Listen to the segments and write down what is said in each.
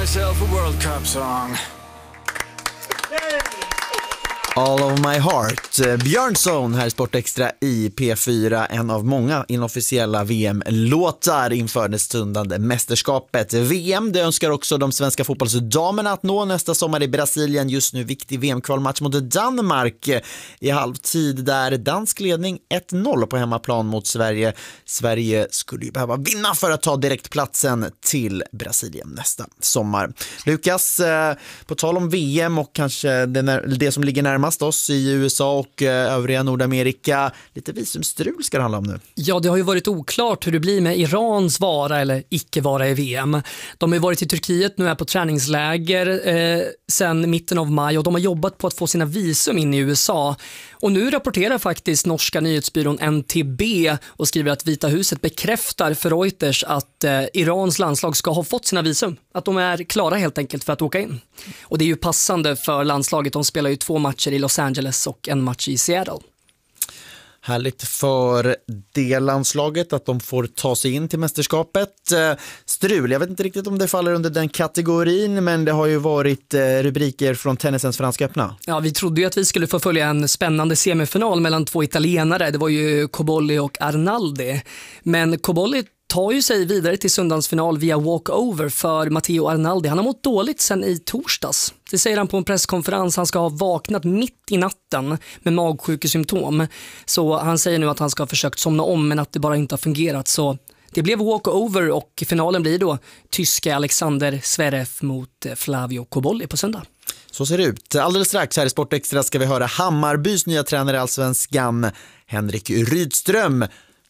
myself a World Cup song. All of my heart. Björnsson här i Sport Extra i P4, en av många inofficiella VM-låtar inför det stundande mästerskapet. VM, det önskar också de svenska fotbollsdamerna att nå nästa sommar i Brasilien. Just nu viktig VM-kvalmatch mot Danmark i halvtid, där dansk ledning 1-0 på hemmaplan mot Sverige. Sverige skulle ju behöva vinna för att ta direktplatsen till Brasilien nästa sommar. Lukas, på tal om VM och kanske det som ligger närmast oss i USA och övriga Nordamerika, lite visumstrul ska det handla om nu. Ja, det har ju varit oklart hur det blir med Irans vara eller icke vara i VM. De har ju varit i Turkiet nu, är på träningsläger sedan mitten av maj, och de har jobbat på att få sina visum in i USA. Och nu rapporterar faktiskt norska nyhetsbyrån NTB och skriver att Vita huset bekräftar för Reuters att Irans landslag ska ha fått sina visum. Att de är klara helt enkelt för att åka in. Och det är ju passande för landslaget. De spelar ju 2 matcher i Los Angeles och en match i Seattle. Härligt för det landslaget att de får ta sig in till mästerskapet. Strul, jag vet inte riktigt om det faller under den kategorin, men det har ju varit rubriker från tennisens franska öppna. Ja, vi trodde ju att vi skulle få följa en spännande semifinal mellan 2 italienare. Det var ju Cobolli och Arnaldi. Men Cobolli tar ju sig vidare till söndagsfinal via walkover för Matteo Arnaldi. Han har mått dåligt sen i torsdags. Det säger han på en presskonferens. Han ska ha vaknat mitt i natten med magsjukesymptom. Så han säger nu att han ska ha försökt somna om, men att det bara inte har fungerat. Så det blev walkover och finalen blir då tyska Alexander Zverev mot Flavio Cobolli på söndag. Så ser det ut. Alldeles strax här i Sport Extra ska vi höra Hammarbys nya tränare i Allsvenskan, Henrik Rydström,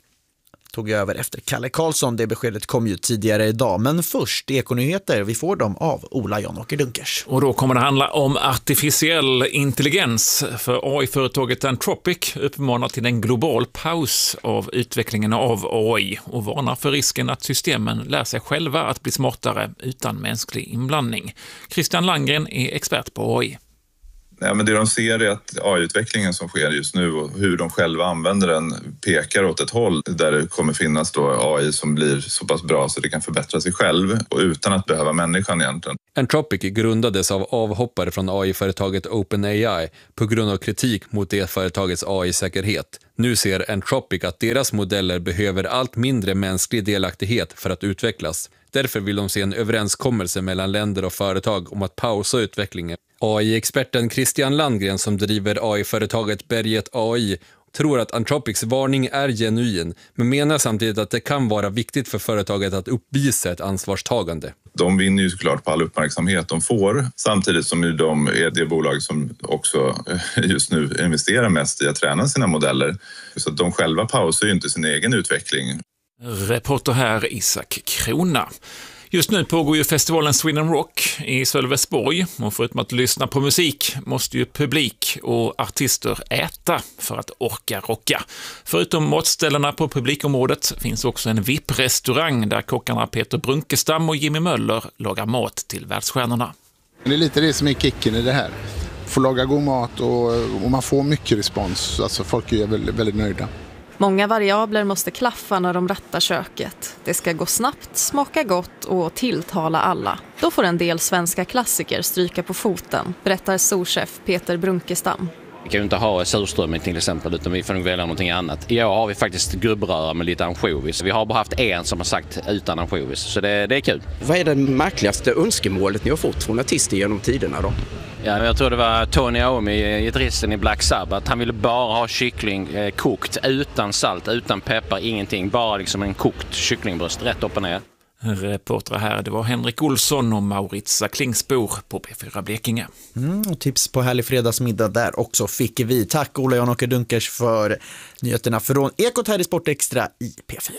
tog över efter Kalle Karlsson. Det beskedet kom ju tidigare idag. Men först Ekonyheter. Vi får dem av Ola Jan-Åker Dunkers. Och då kommer det handla om artificiell intelligens. För AI-företaget Anthropic uppmanar till en global paus av utvecklingen av AI och varnar för risken att systemen lär sig själva att bli smartare utan mänsklig inblandning. Christian Landgren är expert på AI. Ja, men det de ser är att AI-utvecklingen som sker just nu och hur de själva använder den pekar åt ett håll där det kommer finnas då AI som blir så pass bra så det kan förbättra sig själv och utan att behöva människan egentligen. Anthropic grundades av avhoppare från AI-företaget OpenAI på grund av kritik mot det företagets AI-säkerhet. Nu ser Anthropic att deras modeller behöver allt mindre mänsklig delaktighet för att utvecklas. Därför vill de se en överenskommelse mellan länder och företag om att pausa utvecklingen. AI-experten Christian Landgren, som driver AI-företaget Berget AI, tror att Anthropics varning är genuin, men menar samtidigt att det kan vara viktigt för företaget att uppvisa ett ansvarstagande. De vinner ju såklart på all uppmärksamhet de får, samtidigt som de är det bolag som också just nu investerar mest i att träna sina modeller. Så att de själva pausar ju inte sin egen utveckling. Reporter här Isak Krona. Just nu pågår ju festivalen Sweden Rock i Sölvesborg, och förutom att lyssna på musik måste ju publik och artister äta för att orka rocka. Förutom matställena på publikområdet finns också en VIP-restaurang där kockarna Peter Brunkestam och Jimmy Möller lagar mat till världsstjärnorna. Det är lite det som är kicken i det här. Får laga god mat och man får mycket respons. Alltså folk är väldigt, väldigt nöjda. Många variabler måste klaffa när de rattar köket. Det ska gå snabbt, smaka gott och tilltala alla. Då får en del svenska klassiker stryka på foten, berättar souschef Peter Brunkestam. Vi kan ju inte ha surströmming till exempel, utan vi får nog välja någonting annat. I år har vi faktiskt gubbröra med lite ansjovis. Vi har bara haft en som har sagt utan ansjovis, så det är kul. Vad är det märkligaste önskemålet ni har fått från artister genom tiderna då? Ja, jag tror det var Tony Iommi, gitarristen i Black Sabbath. Han ville bara ha kyckling kokt utan salt, utan peppar, ingenting. Bara liksom en kokt kycklingbröst rätt upp och ner. Reporter här, det var Henrik Olsson och Maurits Klingsbor på P4 Blekinge. Och tips på härlig fredagsmiddag där också fick vi. Tack Ola Jan-Åker Dunkers för nyheterna från Ekot här i Sport Extra i P4.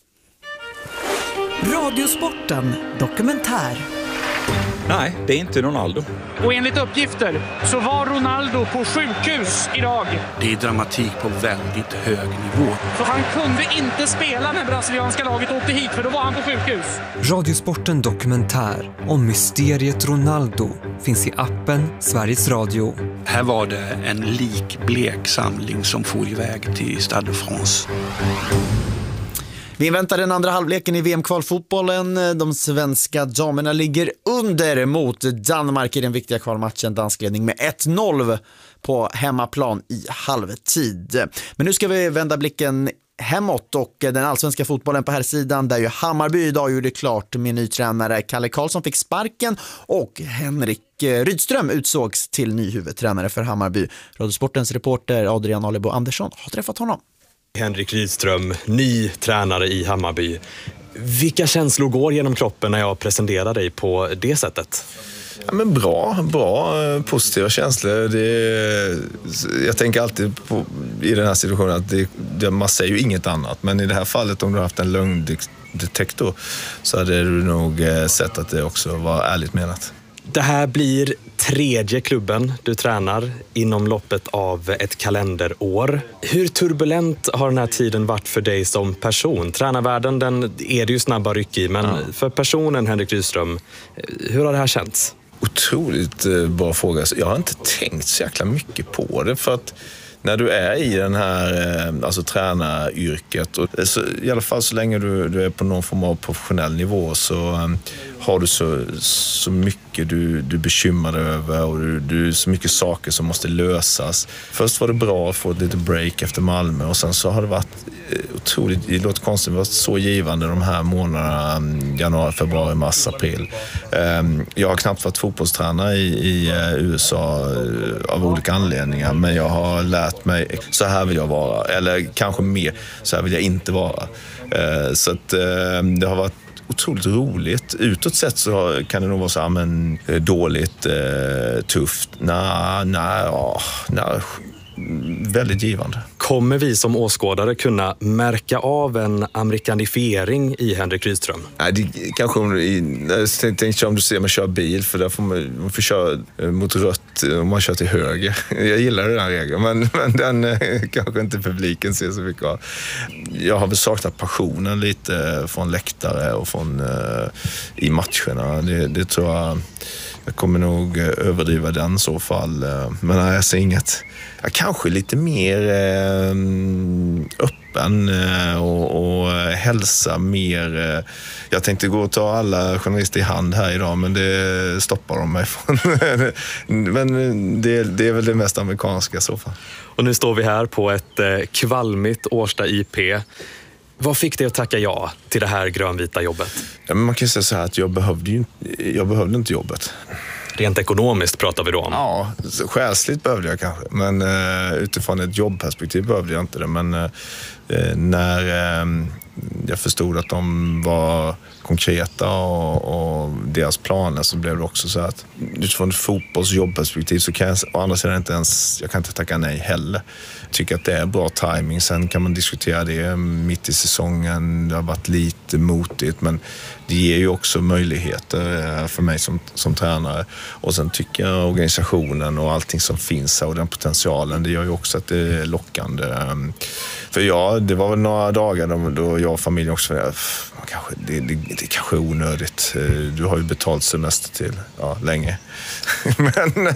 Radiosporten dokumentär. Nej, det är inte Ronaldo. Och enligt uppgifter så var Ronaldo på sjukhus idag. Det är dramatik på väldigt hög nivå. Så han kunde inte spela när brasilianska laget åkte hit, för då var han på sjukhus. Radiosporten dokumentär om mysteriet Ronaldo finns i appen Sveriges Radio. Här var det en likblek samling som for iväg till Stade de France. Vi inväntar den andra halvleken i VM-kvalfotbollen. De svenska damerna ligger under mot Danmark i den viktiga kvalmatchen. Danskledning med 1-0 på hemmaplan i halvtid. Men nu ska vi vända blicken hemåt och den allsvenska fotbollen på här sidan, där ju Hammarby idag gjorde klart med ny tränare. Kalle Karlsson fick sparken och Henrik Rydström utsågs till ny huvudtränare för Hammarby. Radiosportens reporter Adrian Alebo Andersson har träffat honom. Henrik Rydström, ny tränare i Hammarby. Vilka känslor går genom kroppen när jag presenterar dig på det sättet? Ja, men bra, positiva känslor. Jag tänker alltid i den här situationen att man säger ju inget annat. Men i det här fallet, om du har haft en lögndetektor, så hade du nog sett att det också var ärligt menat. Det här blir 3:e klubben du tränar inom loppet av ett kalenderår. Hur turbulent har den här tiden varit för dig som person? Tränarvärlden, den är det ju snabba ryck i, men för personen Henrik Rydström, hur har det här känts? Otroligt bra fråga. Jag har inte tänkt så jäkla mycket på det, för att när du är i den här tränaryrket, och i alla fall så länge du är på någon form av professionell nivå, så har du så mycket du bekymrar dig över, och du så mycket saker som måste lösas. Först var det bra att få ett litet break efter Malmö, och sen så har det varit otroligt, det låter konstigt, det var så givande de här månaderna, januari, februari, mars, april. Jag har knappt varit fotbollstränare i USA av olika anledningar, men jag har lärt mig, så här vill jag vara, eller kanske mer, så här vill jag inte vara. Så att det har varit otroligt roligt. Utåt sett så kan det nog vara så här, men dåligt, tufft. Nej, väldigt givande. Kommer vi som åskådare kunna märka av en amerikanifiering i Henrik Rydström? Nej, det kanske om du ser mig köra bil, för där får man får köra mot rött om man kör till höger. Jag gillar den här regeln, men den kanske inte publiken ser så mycket av. Jag har väl saknat passionen lite från läktare och från i matcherna. Det tror jag kommer nog överdriva den så fall. Men nej, jag ser inget. Jag kanske lite mer öppen och hälsa mer. Jag tänkte gå och ta alla journalister i hand här idag, men det stoppar de mig från. Men det är väl det mest amerikanska så fall. Och nu står vi här på ett kvalmigt Årsta IP. Vad fick dig att tacka ja till det här grönvita jobbet? Ja, men man kan säga så här att jag behövde inte jobbet. Rent ekonomiskt pratar vi då om. Ja, själsligt behövde jag kanske. Men utifrån ett jobbperspektiv behövde jag inte det. Men när jag förstod att de var konkreta och deras planer, så blev det också så att utifrån ett fotbollsjobbperspektiv så kan jag å andra sidan jag kan inte tacka nej heller. Jag tycker att det är bra timing. Sen kan man diskutera det mitt i säsongen. Det har varit lite motigt, men det ger ju också möjligheter för mig som tränare. Och sen tycker jag organisationen och allting som finns här och den potentialen, det gör ju också att det är lockande. För det var väl några dagar då jag och familjen också det kanske är onödigt. Du har ju betalt semester till länge. Men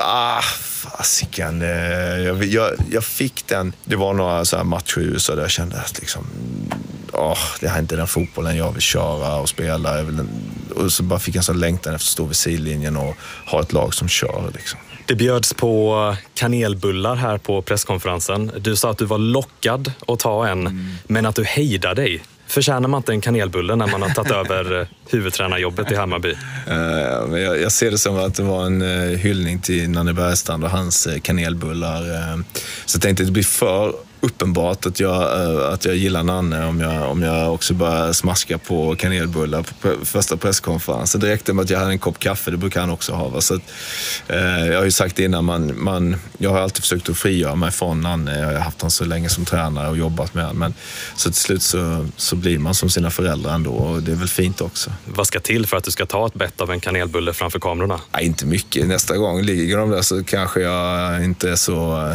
fasiken, jag fick den. Det var några så här matcher i USA där jag kände att liksom, det här är inte den fotbollen jag vill köra och spela. Och så bara fick jag en sån längtan efter att stå vid sidlinjen och ha ett lag som kör liksom. Det bjöds på kanelbullar här på presskonferensen. Du sa att du var lockad att ta en, men att du hejdar dig. Förtjänar man inte en kanelbulle när man har tagit över huvudtränarjobbet i Hammarby? Men jag ser det som att det var en hyllning till Nanne Bergstrand och hans kanelbullar. Så jag tänkte att det blir för uppenbart att jag gillar Nanne om jag också börjar smaska på kanelbullar på första presskonferensen. Det räckte med att jag hade en kopp kaffe, det brukar han också ha. Så att, jag har ju sagt innan, jag har alltid försökt att frigöra mig från Nanne. Jag har haft honom så länge som tränare och jobbat med honom. Men så till slut så blir man som sina föräldrar ändå, och det är väl fint också. Vad ska till för att du ska ta ett bett av en kanelbulle framför kamerorna? Nej, inte mycket. Nästa gång ligger de där så kanske jag inte är så...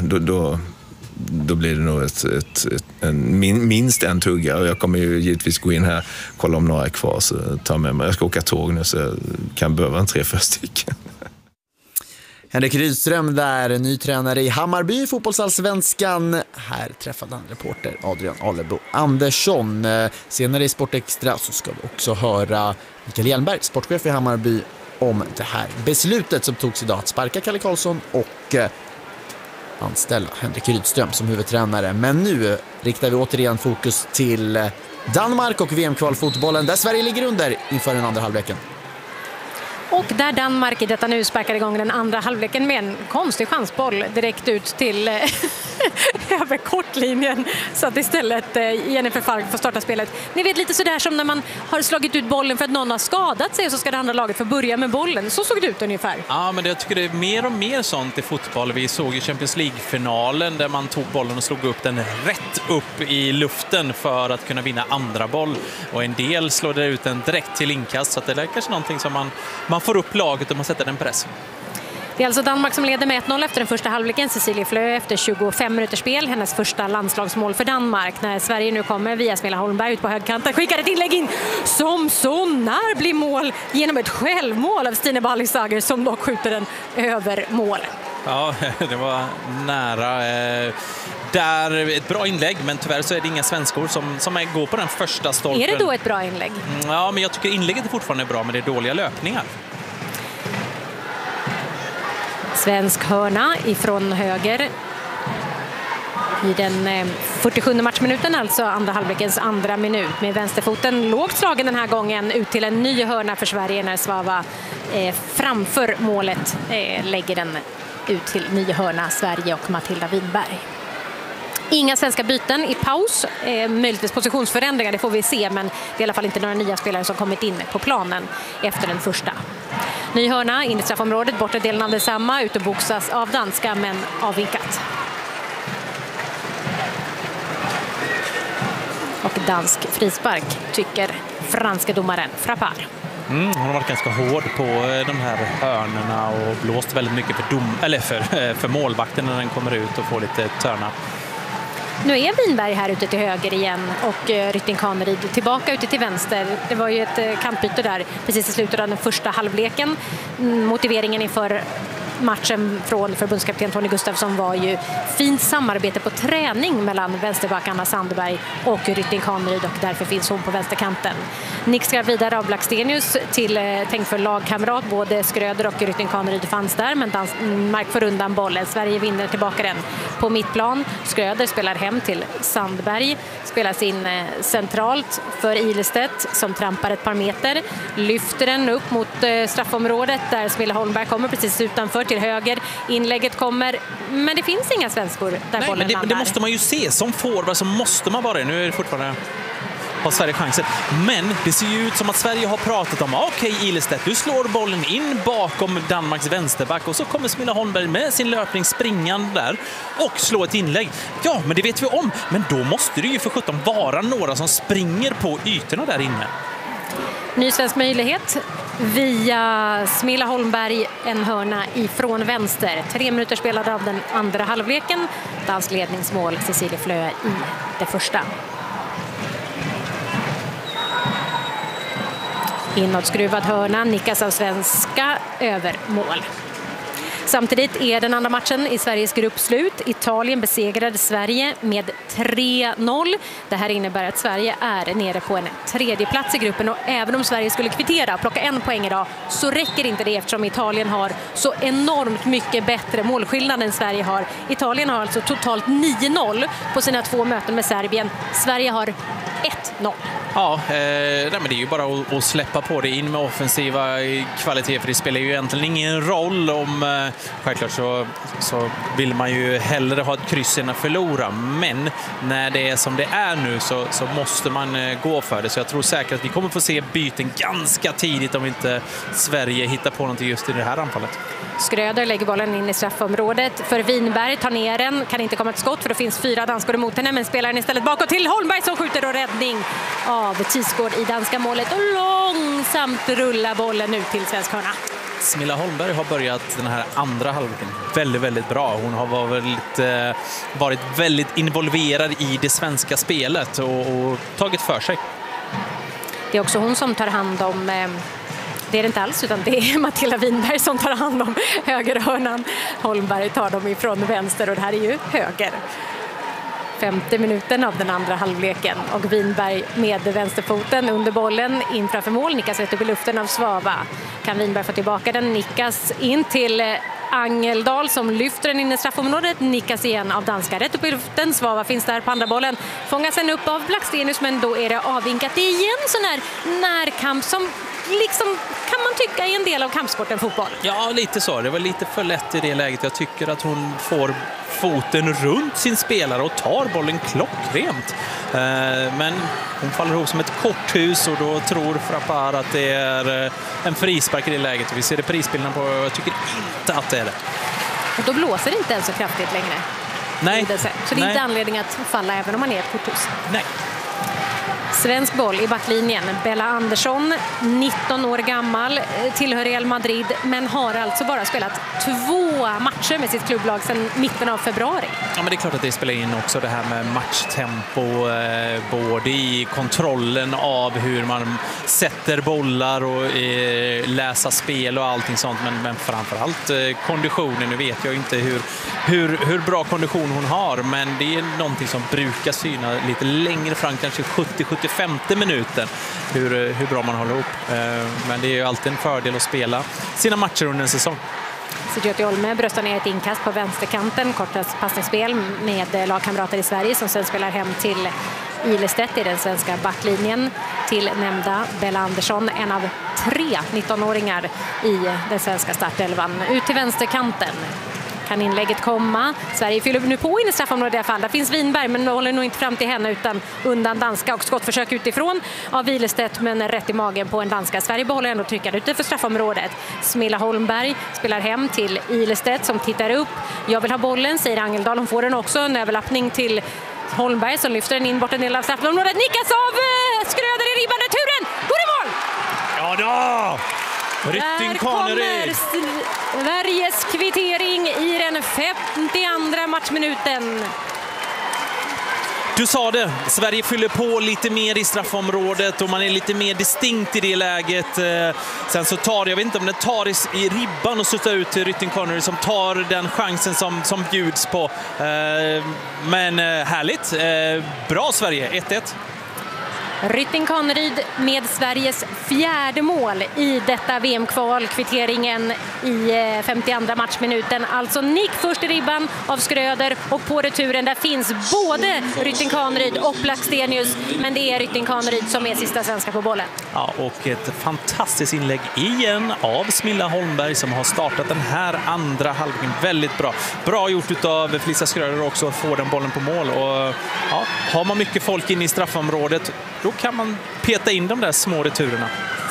Då blir det nog minst en tugga, och jag kommer ju givetvis gå in här, kolla om några är kvar, så ta med mig. Jag ska åka tåg nu, så jag kan behöva en 3-4 stycken. Henrik Rydström där, ny tränare i Hammarby, fotbollsallsvenskan. Här träffade han reporter Adrian Alebo Andersson. Senare i Sportextra så ska vi också höra Mikael Hjelmberg, sportchef i Hammarby, om det här beslutet som togs idag att sparka Kalle Karlsson och anställa Henrik Rydström som huvudtränare. Men nu riktar vi återigen fokus till Danmark och VM-kvalfotbollen där Sverige ligger under inför den andra halvleken. Och där Danmark i detta nu sparkar igång den andra halvleken med en konstig chansboll direkt ut till över kortlinjen, så att istället Jennifer Falk får starta spelet. Ni vet, lite sådär som när man har slagit ut bollen för att någon har skadat sig och så ska det andra laget få börja med bollen. Så såg det ut ungefär. Ja, men jag tycker det är mer och mer sånt i fotboll. Vi såg i Champions League-finalen där man tog bollen och slog upp den rätt upp i luften för att kunna vinna andra boll. Och en del slår det ut den direkt till inkast, så att det är kanske någonting som man får upp laget och man sätter den press. Det är alltså Danmark som leder med 1-0 efter den första halvleken. Cecilie Flö efter 25 minuters spel. Hennes första landslagsmål för Danmark. När Sverige nu kommer via Smilla Holmberg ut på högkanten. Skickar ett inlägg in som sonar blir mål genom ett självmål av Stine Ballisager som dock skjuter den över mål. Ja, det var nära. Där ett bra inlägg, men tyvärr så är det inga svenskor som går på den första stolpen. Är det då ett bra inlägg? Ja, men jag tycker inlägget är fortfarande bra, men det är dåliga löpningar. Svensk hörna ifrån höger i den 47 matchminuten, alltså andra halvlekens andra minut, med vänsterfoten lågt slagen den här gången ut till en ny hörna för Sverige när Svava framför målet lägger den ut till ny hörna, Sverige och Matilda Winberg. Inga svenska byten i paus, möjligtvis positionsförändringar, det får vi se, men det är i alla fall inte några nya spelare som kommit in på planen efter den första. Ny hörna in i straffområdet, bortre delen av detsamma, ut och boxas av danska men avvinkat. Och dansk frispark tycker franska domaren Frappard. Hon har varit ganska hård på de här hörnorna och blåst väldigt mycket för målvakten när den kommer ut och får lite törna. Nu är Winberg här ute till höger igen och Rytting Kaneryd tillbaka ute till vänster. Det var ju ett kantbyte där precis i slutet av den första halvleken. Motiveringen inför matchen från förbundskapten Tony Gustafsson var ju fint samarbete på träning mellan vänsterbackarna Sandberg och Rytting Kaneryd, och därför finns hon på vänsterkanten. Nick ska vidare av Blackstenius till tänkt för lagkamrat. Både Skröder och Rytting Kaneryd fanns där, men Danmark får undan bollen. Sverige vinner tillbaka den på mittplan. Skröder spelar hem till Sandberg. Spelas in centralt för Ilestedt som trampar ett par meter. Lyfter den upp mot straffområdet där Smilla Holmberg kommer precis utanför till höger. Inlägget kommer, men det finns inga svenskor där bollen landar. Det måste man ju se. Som forward så måste man vara det. Nu är det fortfarande... har Sverige chansen. Men det ser ju ut som att Sverige har pratat om okej, Ilestedt, du slår bollen in bakom Danmarks vänsterback och så kommer Smilla Holmberg med sin löpning springande där och slår ett inlägg. Ja, men det vet vi om. Men då måste det ju för 17 vara några som springer på ytorna där inne. Ny svensk möjlighet via Smilla Holmberg, en hörna ifrån vänster. 3 minuter spelade av den andra halvleken. Dansk ledningsmål, Cecilie Flö i det första. Inåtskruvad hörna, nickas av svenska, över mål. Samtidigt är den andra matchen i Sveriges grupp slut. Italien besegrade Sverige med 3-0. Det här innebär att Sverige är nere på en 3:e plats i gruppen, och även om Sverige skulle kvittera och plocka 1 poäng idag så räcker inte det, eftersom Italien har så enormt mycket bättre målskillnad än Sverige har. Italien har alltså totalt 9-0 på sina 2 möten med Serbien. Sverige har 1-0. Ja, men det är ju bara att släppa på det, in med offensiva kvalitet, för det spelar ju egentligen ingen roll om självklart så vill man ju hellre ha ett kryss än att förlora, men när det är som det är nu så måste man gå för det, så jag tror säkert att vi kommer få se byten ganska tidigt om inte Sverige hittar på någonting just i det här anfallet. Skröder lägger bollen in i straffområdet för Winberg, tar ner den, kan inte komma ett skott för det finns 4 danskor emot henne, men spelar den istället bakåt till Holmberg som skjuter, och räddning av Tisgård i danska målet, och långsamt rullar bollen ut till svensk hörna. Smilla Holmberg har börjat den här andra halvleken väldigt, väldigt bra. Hon har varit väldigt involverad i det svenska spelet och tagit för sig. Det är också hon som tar hand om Det är det inte alls, utan det är Matilda Winberg som tar hand om högerhörnan. Holmberg tar dem ifrån vänster och det här är ju höger. 50 minuten av den andra halvleken och Winberg med vänsterfoten under bollen in framför mål, nickas rätt upp i luften av Svava. Kan Winberg få tillbaka den, nickas in till Angeldal som lyfter den in i straffområdet, nickas igen av danska rätt upp i luften. Svava finns där på andra bollen, fångas sen upp av Blackstenius, men då är det avvinkat. Det är igen sån här närkamp som liksom kan man tycka är en del av kampsporten fotboll. Ja, lite så. Det var lite för lätt i det läget. Jag tycker att hon får foten runt sin spelare och tar bollen klockrent. Men hon faller ihop som ett korthus och då tror Frappar att det är en frispark i det läget. Vi ser det prisbilden på, jag tycker inte att det är det. Och då blåser det inte ens så kraftigt längre. Nej. Så det är inte anledning att falla även om man är ett korthus. Nej. Svensk boll i backlinjen. Bella Andersson, 19 år gammal, tillhör Real Madrid men har alltså bara spelat 2 matcher med sitt klubblag sedan mitten av februari. Ja, men det är klart att det spelar in också det här med matchtempo, både i kontrollen av hur man sätter bollar och läsa spel och allting sånt, men framförallt konditionen. Nu vet jag inte hur bra kondition hon har, men det är någonting som brukar syna lite längre fram, kanske 70-75 minuten, hur bra man håller ihop. Men det är ju alltid en fördel att spela sina matcher under en säsong. Sigurd Olme bröstar ner ett inkast på vänsterkanten, kortast passningsspel med lagkamrater i Sverige som sen spelar hem till Ilestedt i den svenska backlinjen till nämnda Bella Andersson, en av 3 19-åringar i den svenska startelvan. Ut till vänsterkanten. Kan inlägget komma? Sverige fyller nu på in i straffområdet i alla fall. Där finns Winberg, men håller nog inte fram till henne utan undan danska, och skottförsök utifrån av Ilestedt, men rätt i magen på en danska. Sverige behåller ändå tryckad ute för straffområdet. Smilla Holmberg spelar hem till Ilestedt som tittar upp. Jag vill ha bollen, säger Angeldal. Hon får den också. En överlappning till Holmberg som lyfter den in bort en del av straffområdet. Nickas av Skröder i ribban. Returen! Går i mål! Ja då! Rytting Kaneryd. Sveriges kvittering i den 52:a matchminuten. Du sa det, Sverige fyller på lite mer i straffområdet och man är lite mer distinkt i det läget. Sen så tar, jag vet inte om det tar i ribban och suttar ut till Rytting Kaneryd som tar den chansen som bjuds på. Men härligt, bra Sverige, 1-1. Rytting Kaneryd med Sveriges 4:e mål i detta VM-kval. Kvitteringen i 52:a matchminuten. Alltså nick först i ribban av Skröder, och på returen där finns både Rytting Kaneryd och Blackstenius, men det är Rytting Kaneryd som är sista svenska på bollen. Ja, och ett fantastiskt inlägg igen av Smilla Holmberg som har startat den här andra halvleken väldigt bra. Bra gjort av Felicia Skröder också att få den bollen på mål, och ja, har man mycket folk in i straffområdet då kan man peta in de där små returerna.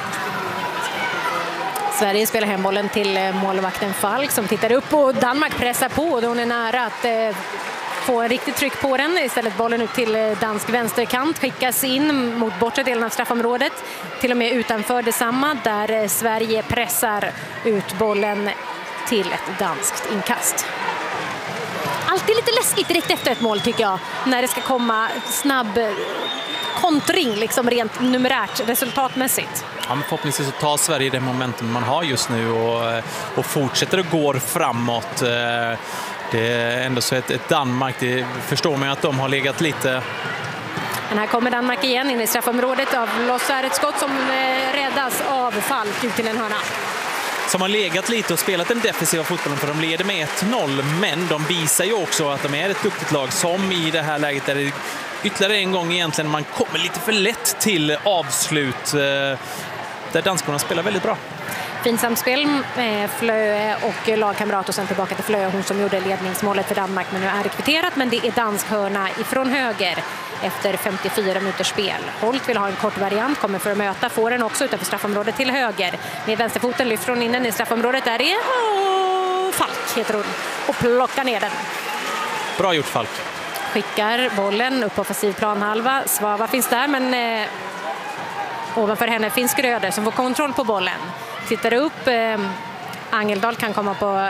Sverige spelar hem bollen till målvakten Falk som tittar upp, och Danmark pressar på och hon är nära att få en riktigt tryck på den. Istället bollen ut till dansk vänsterkant, skickas in mot bortre delen av straffområdet, till och med utanför detsamma, där Sverige pressar ut bollen till ett danskt inkast. Alltid lite läskigt direkt efter ett mål tycker jag, när det ska komma snabb kontring liksom rent numerärt, resultatmässigt. Ja, men förhoppningsvis så tar Sverige det momentum man har just nu och fortsätter att gå framåt. Det är ändå så ett Danmark, det förstår man att de har legat lite. Men här kommer Danmark igen in i straffområdet av Lossar, ett skott som räddas av Falk ut till en hörna. Som har legat lite och spelat den defensiva fotbollen, för de leder med 1-0, men de visar ju också att de är ett duktigt lag, som i det här läget där det ytterligare en gång egentligen man kommer lite för lätt till avslut, där danskarna spelar väldigt bra. Fint samspel med Flöe och lagkamrat, och sen tillbaka till Flöe, hon som gjorde ledningsmålet för Danmark, men nu är det kvitterat, men det är dansk hörna ifrån höger efter 54 minuters spel. Holt vill ha en kort variant, kommer för att möta, får den också utanför straffområdet till höger. Med vänsterfoten lyfter hon in den i straffområdet, där är Falk heter hon, och plockar ner den. Bra gjort Falk. Skickar bollen upp på offensiv planhalva. Svava finns där, men ovanför henne finns Gröder som får kontroll på bollen. Tittar upp. Angeldal kan komma på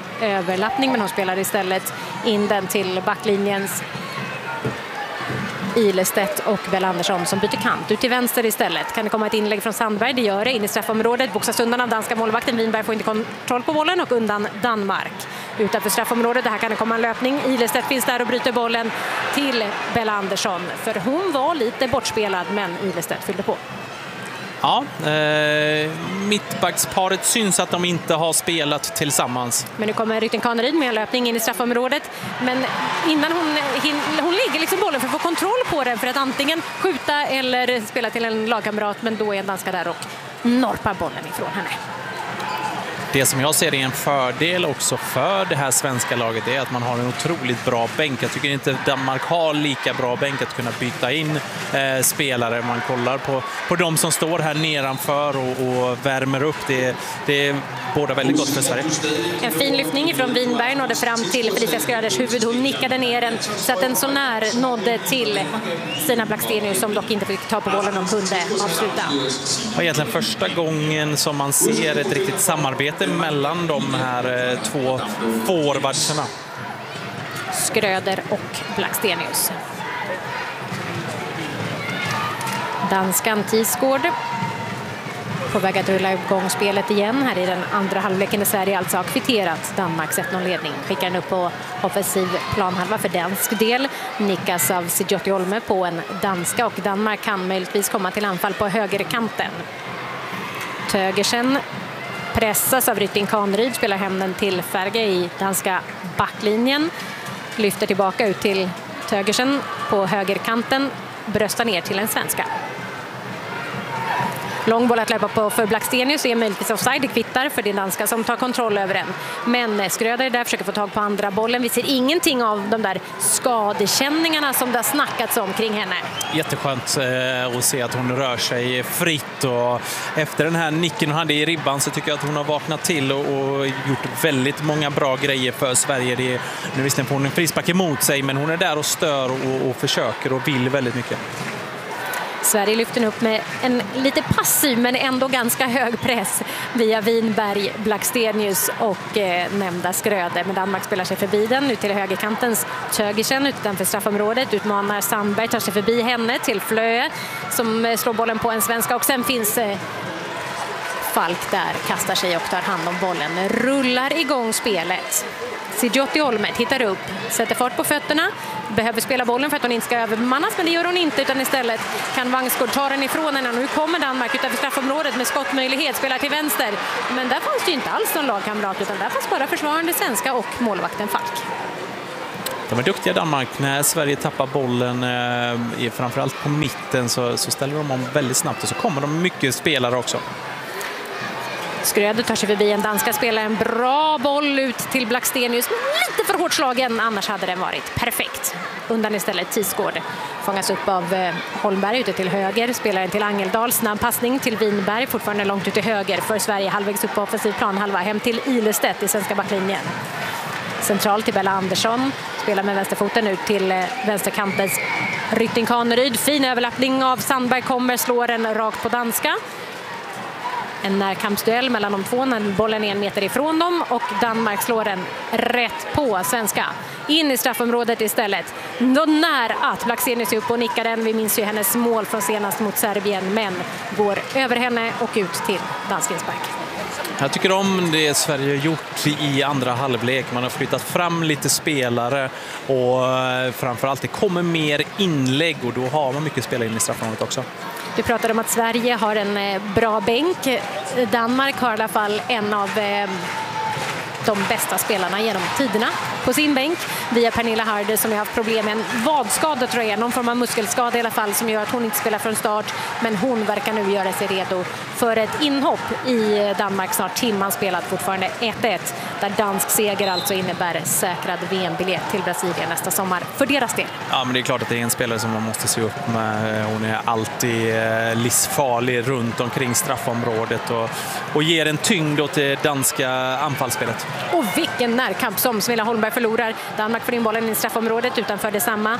överlappning, men hon spelar istället in den till backlinjens Ilestedt och Bell Andersson som byter kant ut till vänster istället. Kan det komma ett inlägg från Sandberg? Det gör det in i straffområdet. Boxas undan av danska målvakten. Winberg får inte kontroll på bollen och undan Danmark. Utanför straffområdet, det här kan det komma en löpning. Ilestedt finns där och bryter bollen till Bell Andersson. För hon var lite bortspelad, men Ilestedt fyllde på. Ja, mittbacksparet syns att de inte har spelat tillsammans. Men nu kommer Rytting Kaneryd med en löpning in i straffområdet. Men innan hon lägger liksom bollen för att få kontroll på den, för att antingen skjuta eller spela till en lagkamrat. Men då är en danska där och norpar bollen ifrån henne. Det som jag ser är en fördel också för det här svenska laget är att man har en otroligt bra bänk. Jag tycker inte Danmark har lika bra bänk att kunna byta in spelare. Man kollar på de som står här nedanför och värmer upp. Det är båda väldigt gott för Sverige. En fin lyftning från Winberg nådde fram till Felicia Skröders huvud. Hon nickade ner den så att den så när nådde till Stina Blackstenius som dock inte fick ta på bollen och kunde avsluta. Det var egentligen första gången som man ser ett riktigt samarbete mellan de här två forwardsarna. Skröder och Blackstenius. Danskan Tisgård på väg att rulla igång spelet igen. Här i den andra halvleken i Sverige alltså har kvitterat Danmarks 1-0-ledning. Skickar den upp på offensiv planhalva för dansk del. Nickas av Sigjotti Olme på en danska och Danmark kan möjligtvis komma till anfall på högerkanten. Tögersen pressas av Rytting Kaneryd, spelar hem den till Ferge i danska backlinjen. Lyfter tillbaka ut till Tögersen på högerkanten. Bröstar ner till en svenska. Lång boll att löpa på för Blackstenius är möjligtvis offside. Det kvittar för det danska som tar kontroll över den. Men Skröder där försöker få tag på andra bollen. Vi ser ingenting av de där skadekänningarna som det har snackats om kring henne. Jätteskönt att se att hon rör sig fritt. Och efter den här nicken hon hade i ribban så tycker jag att hon har vaknat till och gjort väldigt många bra grejer för Sverige. Nu visste får hon en frispark emot sig, men hon är där och stör och försöker och vill väldigt mycket. Sverige lyfter upp med en lite passiv men ändå ganska hög press via Winberg, Blackstenius och nämnda Skröder. Men Danmark spelar sig förbi den ut till högerkantens Tögersen utanför straffområdet. Utmanar Sandberg, tar sig förbi henne till Flöe som slår bollen på en svenska. Och sen finns Falk där, kastar sig och tar hand om bollen. Rullar igång spelet. Sigjotti Olme tittar upp, sätter fart på fötterna, behöver spela bollen för att hon inte ska övermannas, men det gör hon inte, utan istället kan Vangsgård ta den ifrån henne. Nu kommer Danmark utanför straffområdet med skottmöjlighet, spelar till vänster, men där fanns det ju inte alls någon lagkamrat, utan där fanns bara försvarande svenska och målvakten Falk. De är duktiga Danmark. När Sverige tappar bollen framförallt på mitten så ställer de om väldigt snabbt och så kommer de mycket spelare också. Skröder tar sig förbi en danska spelare, en bra boll ut till Blackstenius, lite för hårt slagen, annars hade den varit perfekt. Undan istället Tisgård, fångas upp av Holmberg ute till höger, spelaren till Angeldal, snabb passning till Winberg, fortfarande långt ut till höger för Sverige, halvvägs upp på offensiv planhalva, hem till Ilestedt i svenska backlinjen. Centralt till Bella Andersson, spelar med vänsterfoten ut till vänsterkantens Rytting Kaneryd, fin överlappning av Sandberg kommer, slår den rakt på danska. En närkampsduell mellan de två när bollen är 1 meter ifrån dem och Danmark slår den rätt på svenska. In i straffområdet istället. Då när att Blackstenius är upp och nickar den. Vi minns ju hennes mål från senast mot Serbien, men går över henne och ut till danskinspark. Jag tycker om det Sverige har gjort i andra halvlek. Man har flyttat fram lite spelare och framförallt det kommer mer inlägg och då har man mycket spelare in i straffområdet också. Du pratade om att Sverige har en bra bänk. Danmark har i alla fall en av de bästa spelarna genom tiderna på sin bänk. Via Pernilla Harder som har haft problem med en vadskada, tror jag, någon form av muskelskada i alla fall, som gör att hon inte spelar från start. Men hon verkar nu göra sig redo för ett inhopp i Danmark. Snart timman spelat, fortfarande 1-1. Där dansk seger alltså innebär säkrad VM-biljett till Brasilien nästa sommar för deras del. Ja, men det är klart att det är en spelare som man måste se upp med. Hon är alltid livsfarlig runt omkring straffområdet och ger en tyngd åt det danska anfallsspelet. Och vilken närkamp som Smilla Holmberg förlorar. Danmark får in bollen i straffområdet utanför detsamma.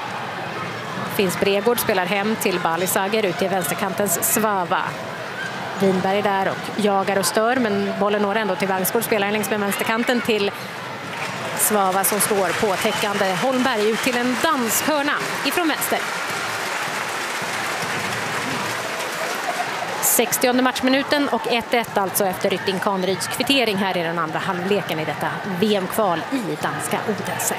Finns Bregård, spelar hem till Balisager ut till vänsterkantens Svava. Winberg där och jagar och stör, men bollen når ändå till Vangsgård, spelar längs med vänsterkanten till Svava som står på täckande Holmberg ut till en dansk hörna ifrån vänster. 60:e matchminuten och 1-1 alltså efter Rytting Kaneryds kvittering här i den andra halvleken i detta VM-kval i danska Odense.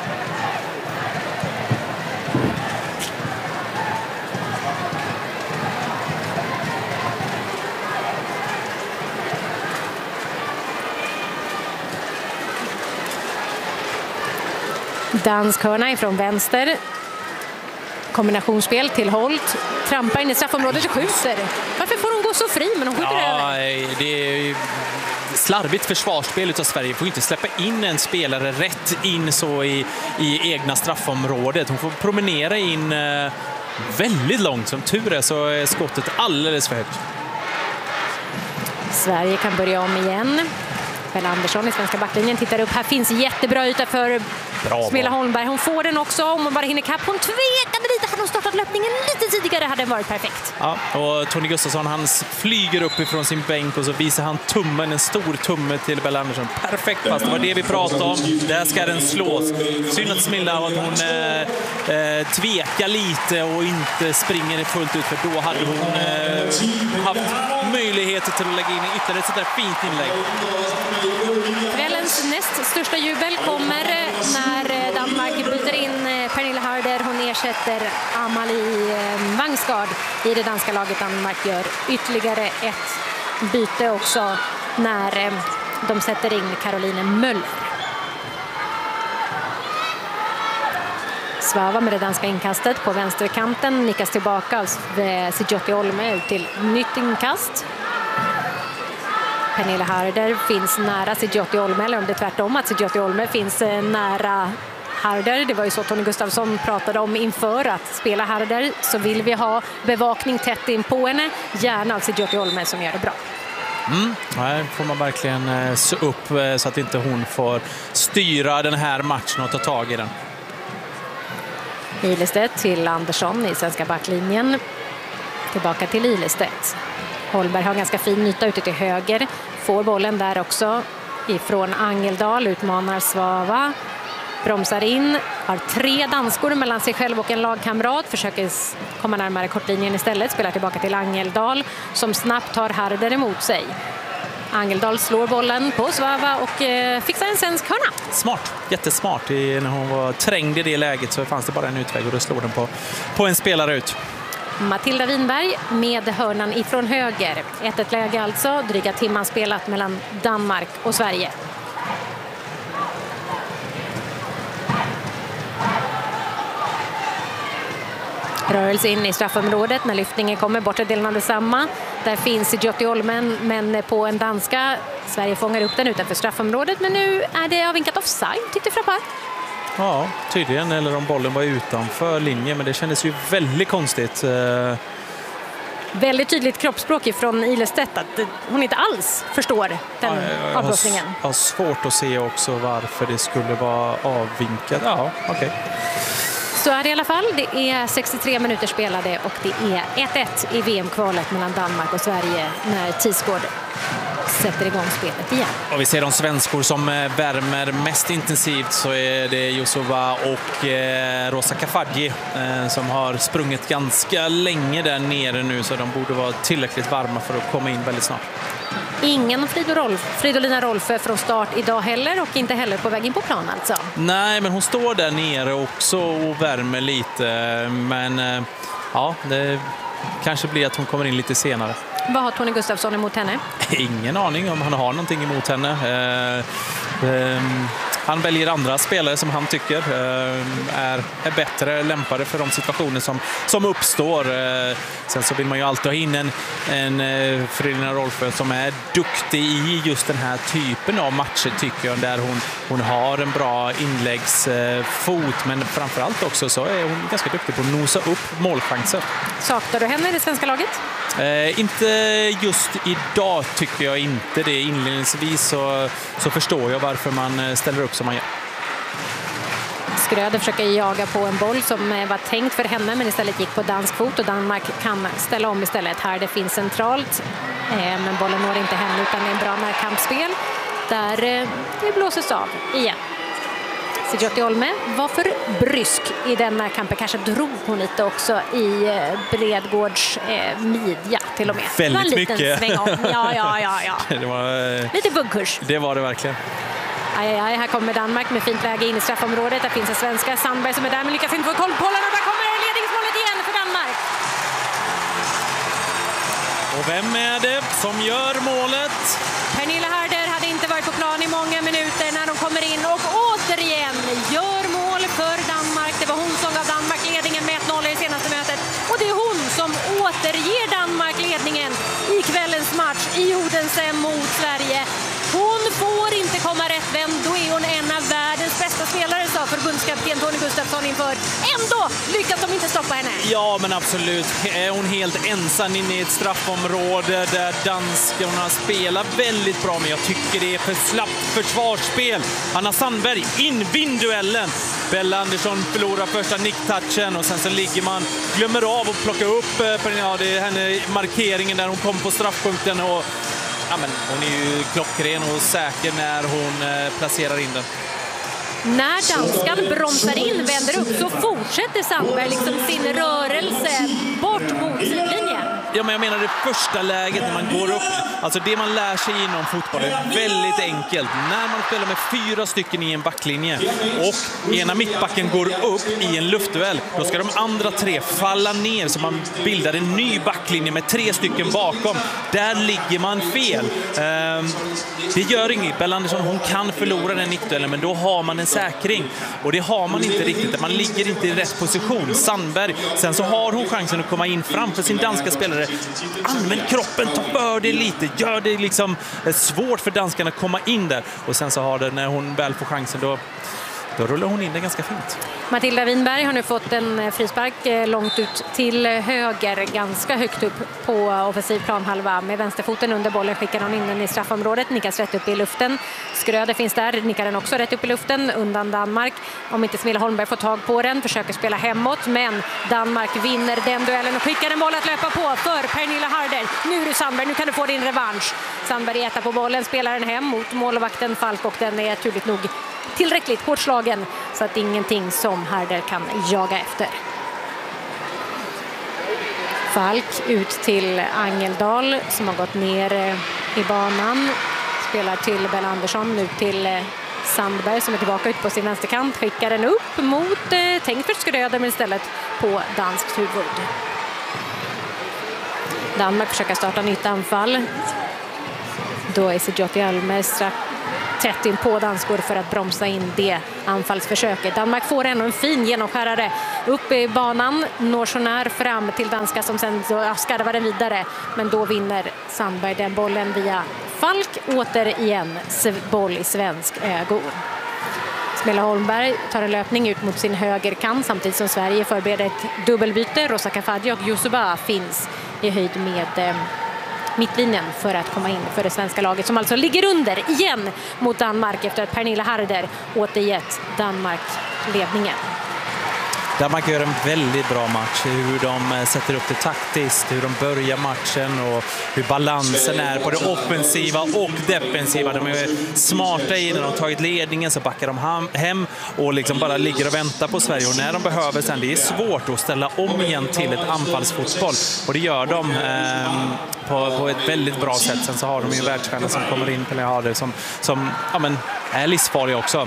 Dansk hörna ifrån vänster. Kombinationsspel till Holt. Trampar in i straffområdet och skjuter. Varför får hon gå så fri? Men hon skjuter över. Det är slarvigt försvarsspel utav Sverige. Får inte släppa in en spelare rätt in så i egna straffområdet. Hon får promenera in väldigt långt. Som tur är så är skottet alldeles för högt. Sverige kan börja om igen. Bella Andersson i svenska backlinjen tittar upp. Här finns jättebra yta för Smilla Holmberg. Hon får den också om hon bara hinner kapp. Hon tvekade lite. Hade hon startat löpningen lite tidigare hade den varit perfekt. Ja, och Tony Gustafsson han flyger upp ifrån sin bänk och så visar han tummen, en stor tumme till Bella Andersson. Perfekt pass, det var det vi pratade om. Där ska den slås. Synd att Smilla att hon tvekar lite och inte springer fullt ut, för då hade hon haft möjligheter till att lägga in ytterligare ett sånt där fint inlägg. Kvällens näst största jubel kommer när Danmark byter in Pernille Harder. Hon ersätter Amalie Vangsgaard i det danska laget. Danmark gör ytterligare ett byte också när de sätter in Caroline Möller. Svava med det danska inkastet på vänsterkanten. Nickas tillbaka av Sijotti Olme ut till nytt inkast. Pernille Harder finns nära Sijotti Olme, eller om det är tvärtom att Sijotti Olme finns nära Harder. Det var ju så Tony Gustafsson pratade om inför att spela Harder, så vill vi ha bevakning tätt in på henne, gärna av Sijotti Olme som gör det bra. Här får man verkligen se upp så att inte hon får styra den här matchen och ta tag i den. Ilestedt till Andersson i svenska backlinjen. Tillbaka till Ilestedt. Holmberg har ganska fin yta ute till höger. Får bollen där också ifrån Angeldal. Utmanar Svava. Bromsar in. Har 3 danskor mellan sig själv och en lagkamrat. Försöker komma närmare kortlinjen istället. Spelar tillbaka till Angeldal som snabbt tar Harder emot sig. Angeldal slår bollen på Svava och fixar en svensk hörna. Smart, jättesmart. När hon var trängd i det läget så fanns det bara en utväg och då slår den på en spelare ut. Matilda Winberg med hörnan ifrån höger. 1-1 läge alltså, dryga timman spelat mellan Danmark och Sverige. Rörelse in i straffområdet när lyftningen kommer, bortre delen av detsamma. Där finns Sijotti Olmen, men på en danska. Sverige fångar upp den utanför straffområdet, men nu är det avvinkat offside, tyckte Frappar. Ja, tydligen, eller om bollen var utanför linjen, men det kändes ju väldigt konstigt. Väldigt tydligt kroppsspråk från Ilestedt att hon inte alls förstår den avblåsningen. Jag har svårt att se också varför det skulle vara avvinkat. Ja, okej. Så är det i alla fall. Det är 63 minuter spelade och det är 1-1 i VM-kvalet mellan Danmark och Sverige när Tisgård sätter igång spelet igen. Och vi ser de svenskor som värmer mest intensivt, så är det Josova och Rosa Kafaji som har sprungit ganska länge där nere nu, så de borde vara tillräckligt varma för att komma in väldigt snart. Ingen Fridolina Rolfö från start idag heller, och inte heller på väg in på plan alltså. Nej, men hon står där nere också och värmer lite, men ja, det kanske blir att hon kommer in lite senare. Vad har Tony Gustafsson emot henne? Ingen aning om han har någonting emot henne. Han väljer andra spelare som han tycker är bättre lämpade för de situationer som uppstår. Sen så vill man ju alltid ha in en Fridolina Rolfö som är duktig i just den här typen av matcher, tycker jag, där hon har en bra inläggsfot, men framförallt också så är hon ganska duktig på att nosa upp målchanser. Saknar du henne i det svenska laget? Inte just idag tycker jag inte det. Inledningsvis så förstår jag varför man ställer upp som man gör. Skröder försöker jaga på en boll som var tänkt för henne, men istället gick på dansk fot, och Danmark kan ställa om istället. Här det finns centralt, men bollen når inte henne, utan det är en bra närkampsspel där det blåses av igen. Sidjotti Olme var för brysk i denna kampen. Kanske drog hon lite också i Bredgårds midja till och med. Väldigt mycket. Sväng om. Ja. Det var, lite buggkurs. Det var det verkligen. Aj, här kommer Danmark med fint läge in i straffområdet. Där finns en svenska, Sandberg, som är där men lyckas inte få koll på bollen. Och där kommer ledningsmålet igen för Danmark. Och vem är det som gör målet? Pernille Harder hade inte varit på plan i många minuter när de kommer in och återigen gör mål för Danmark. Det var hon som gav Danmark ledningen med 1-0 i senaste mötet. Och det är hon som återger Danmark ledningen i kvällens match i Odense mot Sverige. Hon får inte komma rätt vänd, då är hon en av världens bästa spelare, sa förbundskapten Tony Gustafsson inför. Ändå lyckas de inte stoppa henne. Ja, men absolut. Är hon helt ensam inne i ett straffområde där danskarna spelar väldigt bra, men jag tycker det är för slappt försvarsspel. Anna Sandberg in duellen. Bella Andersson förlorar första nicktouchen och sen så ligger man, glömmer av att plocka upp det är henne markeringen där hon kom på straffpunkten och ja, men hon är ju klockren och säker när hon placerar in den. När danskan bromsar in, vänder upp, så fortsätter Sandberg liksom sin rörelse bort mot sidlinjen. Ja, men jag menar det första läget när man går upp, alltså det man lär sig inom fotboll är väldigt enkelt. När man spelar med 4 stycken i en backlinje och ena mittbacken går upp i en luftduell, då ska de andra 3 falla ner så man bildar en ny backlinje med 3 stycken bakom. Där ligger man fel. Det gör inget. Bella Andersson, hon kan förlora den nickduellen, men då har man en säkring. Och det har man inte riktigt. Man ligger inte i rätt position. Sandberg, sen så har hon chansen att komma in framför sin danska spelare. Använd kroppen, ta för det lite. Gör det liksom svårt för danskarna att komma in där. Och sen så har det, när hon väl får chansen, då rullar hon in det ganska fint. Matilda Winberg har nu fått en frispark långt ut till höger, ganska högt upp på offensiv planhalva. Med vänsterfoten under bollen skickar hon in den i straffområdet, nickas rätt upp i luften. Skröder finns där, nickar den också rätt upp i luften undan Danmark. Om inte Smilla Holmberg får tag på den, försöker spela hemåt, men Danmark vinner den duellen och skickar en boll att löpa på för Pernilla Harder. Nu är du Sandberg, nu kan du få din revansch. Sandberg äter på bollen, spelar den hem mot målvakten Falk och den är tydligt nog tillräckligt hårt slagen så att ingenting som Harder kan jaga efter. Falk ut till Angeldal som har gått ner i banan. Spelar till Bella Andersson, nu till Sandberg som är tillbaka ut på sin vänsterkant. Skickar den upp mot tänkt för Skröder men istället på danskt huvud. Danmark försöker starta nytt anfall. Då är Sidjotti Olme tätt in på danskor för att bromsa in det anfallsförsöket. Danmark får ändå en fin genomskärare upp i banan, når så när fram till danska som sen skarvar den vidare. Men då vinner Sandberg den bollen via Falk. Återigen boll i svensk ägo. Smilla Holmberg tar en löpning ut mot sin högerkant samtidigt som Sverige förbereder ett dubbelbyte. Rosa Kafaji och Yusuba finns i höjd med mittlinjen för att komma in för det svenska laget som alltså ligger under igen mot Danmark efter att Pernilla Harder återgett Danmark ledningen. Danmark gör en väldigt bra match, hur de sätter upp det taktiskt, hur de börjar matchen och hur balansen är på det offensiva och defensiva. De är smarta i när de har tagit ledningen så backar de hem och liksom bara ligger och väntar på Sverige. Och när de behöver sen, det är svårt att ställa om igen till ett anfallsfotboll. Och det gör de på ett väldigt bra sätt. Sen så har de ju världsstjärnor som kommer in på Harder som är livsfarliga också.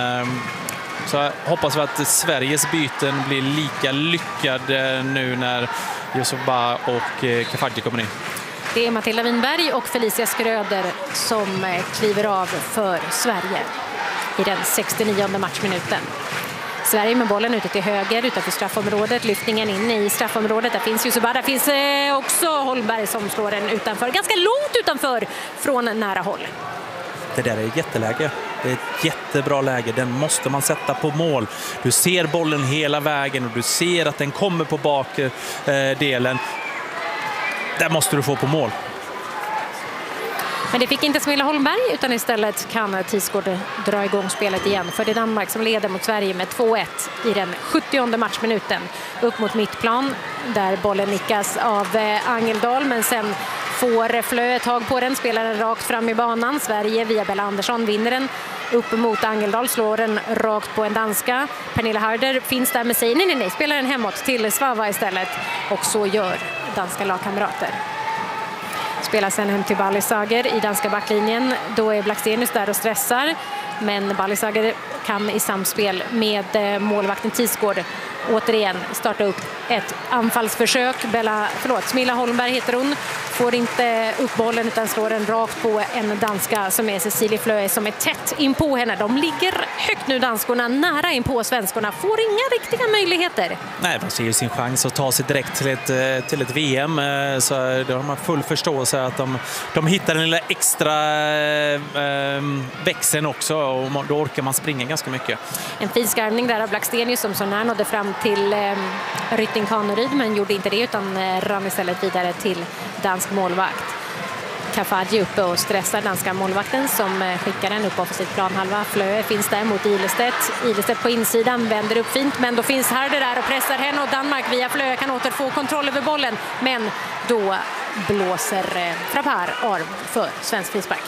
Så jag hoppas vi att Sveriges byten blir lika lyckad nu när Yusuba och Kafaji kommer in. Det är Matilda Winberg och Felicia Skröder som kliver av för Sverige i den 69:e matchminuten. Sverige med bollen ute till höger utanför straffområdet. Lyftningen in i straffområdet. Där finns Yusuba. Där finns också Holmberg som slår den utanför. Ganska långt utanför från nära håll. Det där är ett jätteläge. Det är ett jättebra läge. Den måste man sätta på mål. Du ser bollen hela vägen och du ser att den kommer på bakdelen. Där måste du få på mål. Men det fick inte Smilla Holmberg utan istället kan Tisgård dra igång spelet igen. För det är Danmark som leder mot Sverige med 2-1 i den 70:e matchminuten. Upp mot mittplan där bollen nickas av Angeldal men sen får Flö tag på den, spelar den rakt fram i banan. Sverige via Bella Andersson vinner den upp mot Angeldal, slår den rakt på en danska. Pernilla Harder finns där med sig. Nej, spelar den hemåt till Svava istället. Och så gör danska lagkamrater. Spelar sen hem till Ballisager i danska backlinjen. Då är Blackstenius där och stressar. Men Ballisager kan i samspel med målvakten Tisgård återigen starta upp ett anfallsförsök. Smilla Holmberg heter hon. Får inte upp bollen utan slår den rakt på en danska som är Cecilie Flöe som är tätt in på henne. De ligger högt nu, danskorna, nära in på svenskorna. Får inga riktiga möjligheter. Nej, de ser ju sin chans att ta sig direkt till ett VM. Så då har man full förståelse att de hittar den lilla extra växeln också. Och då orkar man springa ganska mycket. En fin skarvning där av Blackstenius som så när nådde fram till Rytting Kaneryd, men gjorde inte det utan rann istället vidare till dansk målvakt. Kafaji uppe och stressar danska målvakten som skickar den upp offensivt planhalva. Flöe finns där mot Ilestedt. Ilestedt på insidan vänder upp fint, men då finns Harder där och pressar henne och Danmark via Flöe kan återfå kontroll över bollen. Men då blåser Frappar arm för svensk frispark.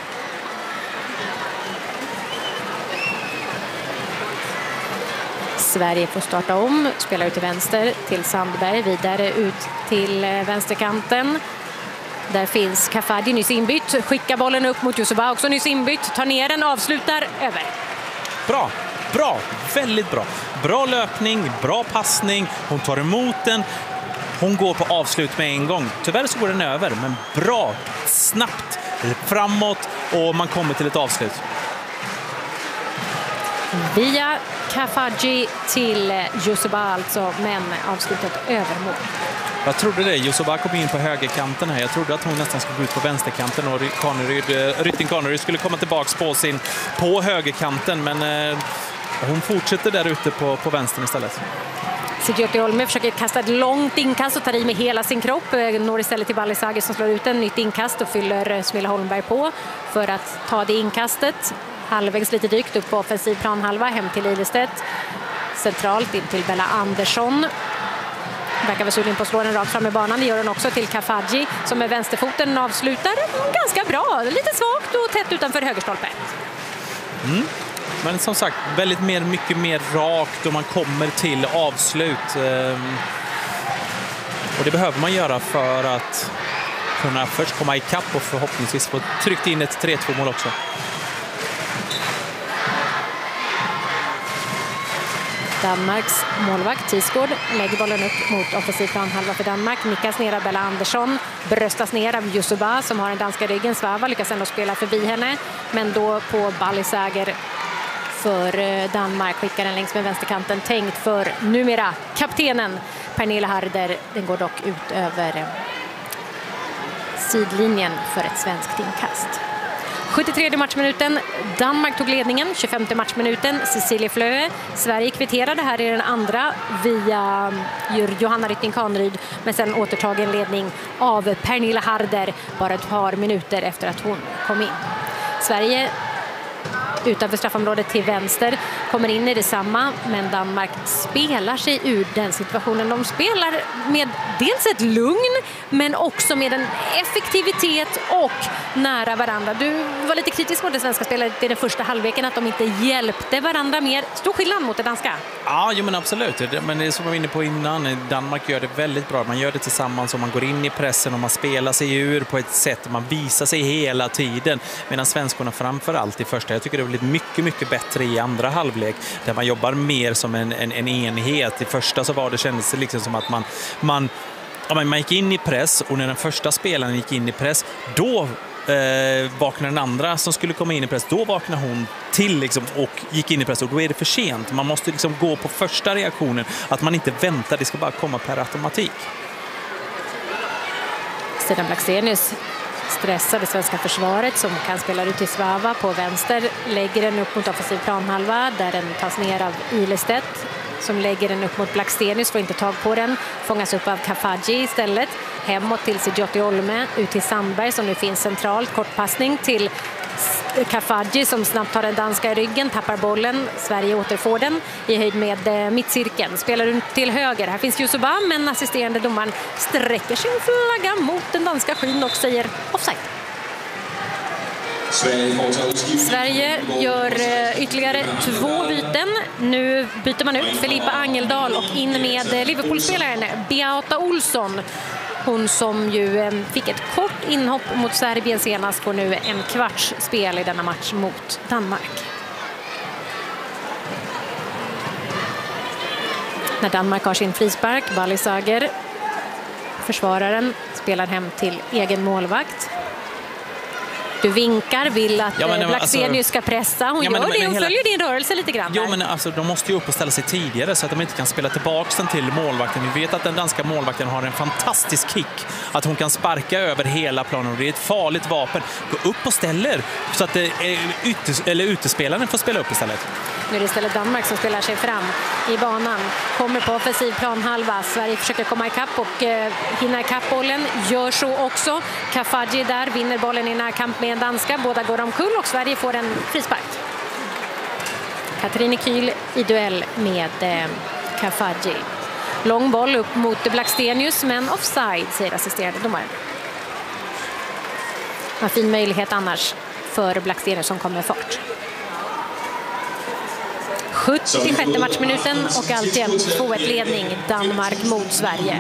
Sverige får starta om, spelar ut till vänster till Sandberg, vidare ut till vänsterkanten. Där finns Kafaji nyss inbytt, skickar bollen upp mot Yusuba, också nyss inbytt, tar ner den, avslutar, över. Bra, väldigt bra. Bra löpning, bra passning, hon tar emot den, hon går på avslut med en gång. Tyvärr så går den över, men bra, snabbt, framåt och man kommer till ett avslut. Via Kafaji till Yusuba alltså, men avslutat övermål. Jag trodde det. Yusuba kom in på högerkanten här. Jag trodde att hon nästan skulle gå ut på vänsterkanten och Rytting Kaneryd skulle komma tillbaks på högerkanten, men hon fortsätter där ute på vänstern istället. Sigiotti Olme försöker kasta ett långt inkast och tar i med hela sin kropp. Når istället till Ballisager som slår ut en nytt inkast och fyller Smilla Holmberg på för att ta det inkastet. Halvvägs lite dykt upp på offensiv planhalva hem till Ilestedt. Centralt in till Bella Andersson. Verkar väl sugen på att slå den rakt fram i banan. Det gör den också till Kafaji som med vänsterfoten avslutar ganska bra. Lite svagt och tätt utanför högerstolpen. Men som sagt, mycket mer rakt och man kommer till avslut. Och det behöver man göra för att kunna först komma i kapp och förhoppningsvis få tryckt in ett 3-2-mål också. Danmarks målvakt Tisgård lägger bollen upp mot offensiv planhalva för Danmark. Nickas ner av Bella Andersson, bröstas ner av Yusuba som har den danska ryggen. Svava lyckas ändå spela förbi henne, men då på Ballisager för Danmark, skickar den längs med vänsterkanten, tänkt för numera kaptenen Pernilla Harder. Den går dock ut över sidlinjen för ett svenskt inkast. 73 matchminuten, Danmark tog ledningen. 25 matchminuten, Cecilie Flöe. Sverige kvitterade här i den andra via Johanna Rytting Kaneryd, men sen återtagen ledning av Pernilla Harder bara ett par minuter efter att hon kom in. Sverige utanför straffområdet till vänster kommer in i detsamma, men Danmark spelar sig ur den situationen. De spelar med dels ett lugn, men också med en effektivitet och nära varandra. Du var lite kritisk mot det svenska spelet i den första halvleken, att de inte hjälpte varandra mer. Stor skillnad mot det danska. Ja, men absolut. Men det är som jag var inne på innan, Danmark gör det väldigt bra. Man gör det tillsammans och man går in i pressen och man spelar sig ur på ett sätt. Man visar sig hela tiden. Medan svenskorna framför allt i första, jag tycker det blir mycket bättre i andra halvlek, där man jobbar mer som en enhet. I första så kändes det liksom som att man gick in i press, och när den första spelaren gick in i press, då vaknar den andra som skulle komma in i press, då vaknar hon till liksom, och gick in i press, och då är det för sent. Man måste liksom gå på första reaktionen, att man inte väntar, det ska bara komma per automatik. Sedan Blackstenius stressar det svenska försvaret som kan spela ut till Svava på vänster, lägger den upp mot offensiv planhalva där den tas ner av Ilestedt som lägger den upp mot Blackstenius, får inte tag på den, fångas upp av Kafaji istället, hemåt till Sigiotti Olme, ut till Sandberg som nu finns centralt, kortpassning till Kafaji som snabbt tar den danska i ryggen, tappar bollen. Sverige återfår den i höjd med mittcirkeln. Spelar ut till höger. Här finns Yusuba, men assisterande domaren sträcker sin flagga mot den danska skyn och säger offside. Sverige gör ytterligare 2 byten. Nu byter man ut Filippa Angeldal och in med Liverpool-spelaren Beata Olsson. Hon som ju fick ett kort inhopp mot Serbien senast får nu en kvarts spel i denna match mot Danmark. När Danmark har sin frispark, Balisager, försvararen, spelar hem till egen målvakt. Du vinkar, vill att Blackstenius ska pressa. Hon gör det, hon följer din rörelse lite grann. Ja, men alltså, de måste ju upp och ställa sig tidigare så att de inte kan spela tillbaka den till målvakten. Vi vet att den danska målvakten har en fantastisk kick. Att hon kan sparka över hela planen och det är ett farligt vapen. Gå upp och ställer så att utespelaren får spela upp istället. Nu är det istället Danmark som spelar sig fram i banan. Kommer på offensiv planhalva. Sverige försöker komma ikapp och hinna ikapp bollen. Gör så också. Kafaji där vinner bollen i närkamp med en danska. Båda går omkull och Sverige får en frispark. Katarina Kyl i duell med Kafaji. Lång boll upp mot Blackstenius, men offside, säger assisterande domaren. En fin möjlighet annars för Blackstenius som kommer fart. 76 matchminuten och alltjämt 2-1-ledning Danmark mot Sverige.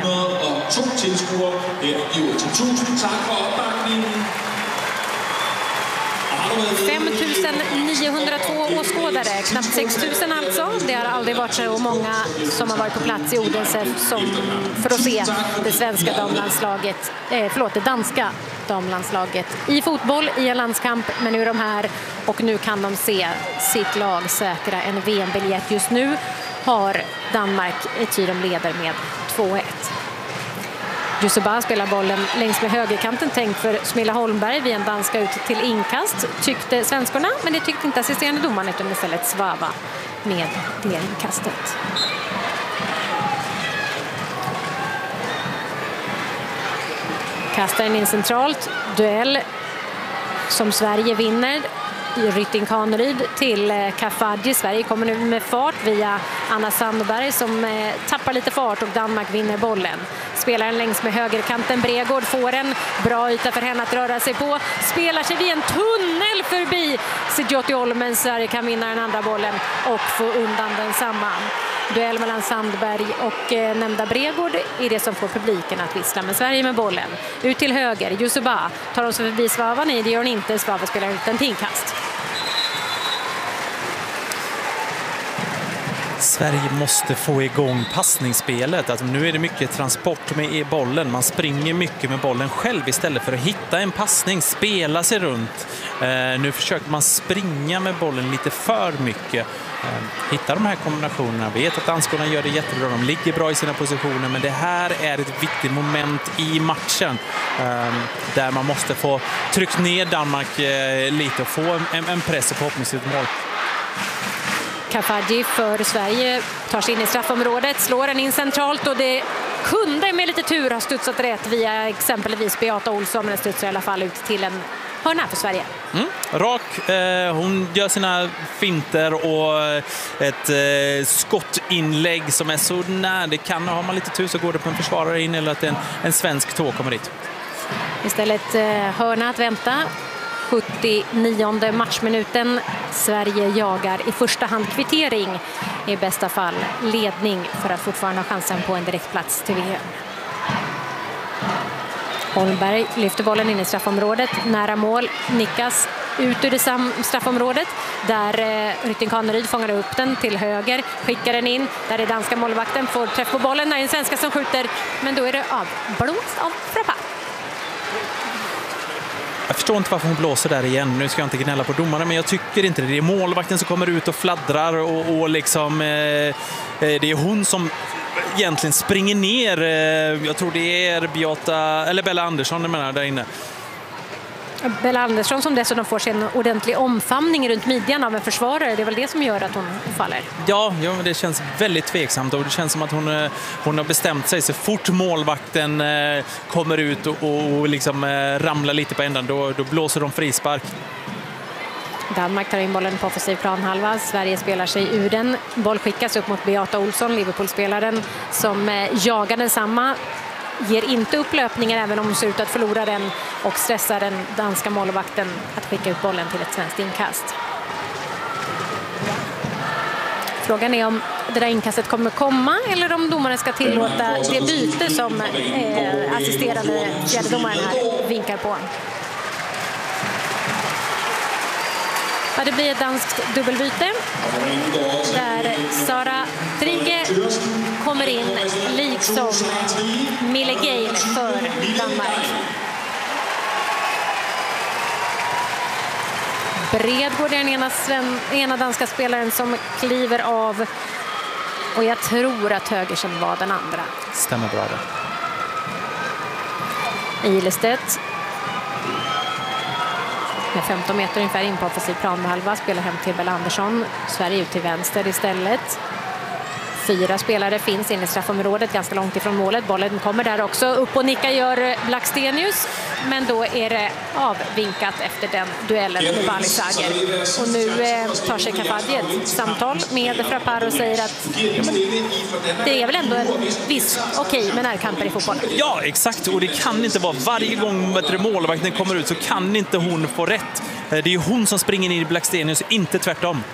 5902 åskådare, knappt 6000 alltså. Det har aldrig varit så många som har varit på plats i Odense som för att se det svenska damlandslaget, det danska damlandslaget i fotboll i en landskamp. Men nu är de här och nu kan de se sitt lag säkra en VM-biljett. Just nu har Danmark ett tid de leder med 2-1. Yusuba spelar bollen längs med högerkanten, tänkt för Smilla Holmberg vid en danska ut till inkast, tyckte svenskorna, men det tyckte inte assisterande domaren utan istället Svava med det inkastet. Kastar in centralt, duell som Sverige vinner. Rytting Kaneryd till Kafaji. Sverige kommer nu med fart via Anna Sandberg som tappar lite fart och Danmark vinner bollen. Spelaren längs med högerkanten, Bregård, får en bra yta för henne att röra sig på. Spelar sig vid en tunnel förbi Sidjoti Olmen. Sverige kan vinna den andra bollen och få undan den samma. Duell mellan Sandberg och nämnda Bregård är det som får publiken att vissla. Men Sverige med bollen. Ut till höger. Yusuba tar de sig förbi Svava. Nej, det gör hon inte. Svava spelar ut en tinkast. Sverige måste få igång passningsspelet. Alltså, nu är det mycket transport med bollen. Man springer mycket med bollen själv istället för att hitta en passning, spela sig runt. Nu försöker man springa med bollen lite för mycket. Hitta de här kombinationerna. Vi vet att danskorna gör det jättebra. De ligger bra i sina positioner. Men det här är ett viktigt moment i matchen. Där man måste få tryckt ner Danmark lite och få en press och förhoppningsvis mål. Kafaji för Sverige tar sig in i straffområdet, slår den in centralt och det kunde med lite tur ha studsat rätt via exempelvis Beata Olsson, men det studsar i alla fall ut till en hörna för Sverige. Rak, hon gör sina finter och ett skottinlägg som är så när det kan. Har man lite tur så går det på en försvarare in eller att en svensk tå kommer dit. Istället hörna att vänta. 79:e matchminuten. Sverige jagar i första hand kvittering, i bästa fall ledning för att fortfarande ha chansen på en direktplats till VM. Holmberg lyfter bollen in i straffområdet, nära mål, nickas ut ur det straffområdet där Rytting Kaneryd fångar upp den till höger, skickar den in, där är danska målvakten, får träff på bollen, när är en svenska som skjuter, men då är det avblåst av Frappa. Jag förstår inte varför hon blåser där igen. Nu ska jag inte gnälla på domarna, men jag tycker inte det. Det är målvakten som kommer ut och fladdrar och liksom det är hon som egentligen springer ner. Jag tror det är Bella Andersson där inne. Bella Andersson som dessutom får sig en ordentlig omfamning runt midjan av en försvarare. Det är väl det som gör att hon faller. Ja, men det känns väldigt tveksamt och det känns som att hon har bestämt sig så fort målvakten kommer ut och liksom ramlar lite på ändan, då blåser de frispark. Danmark tar in bollen på offensiv planhalva. Sverige spelar sig ur den. Boll skickas upp mot Beata Olsson, Liverpool-spelaren som jagar densamma. Ger inte upp löpningen även om hon ser ut att förlora den och stressar den danska målvakten att skicka ut bollen till ett svenskt inkast. Frågan är om det där inkastet kommer komma eller om domaren ska tillåta det byte som assisterande fjärdedomaren här vinkar på. Ja, det blir ett danskt dubbelbyte där Sara Trygge kommer in liksom Mille Geil för Danmark. Bredgård är den ena danska spelaren som kliver av och jag tror att Högersen var den andra. Stämmer bra det. Ilestedt med 15 meter ungefär in på offensiv planhalva spelar hem till Bella Andersson. Sverige ut till vänster istället. 4 spelare finns inne i straffområdet ganska långt ifrån målet. Bollen kommer där också. Upp och nicka gör Blackstenius. Men då är det avvinkat efter den duellen med Balisager. Och nu tar sig Kafadji ett samtal med Frappar och säger att det är väl ändå en viss okej med närkamper i fotboll. Ja, exakt. Och det kan inte vara varje gång målvakten kommer ut så kan inte hon få rätt. Det är ju hon som springer in i Blackstenius, inte tvärtom.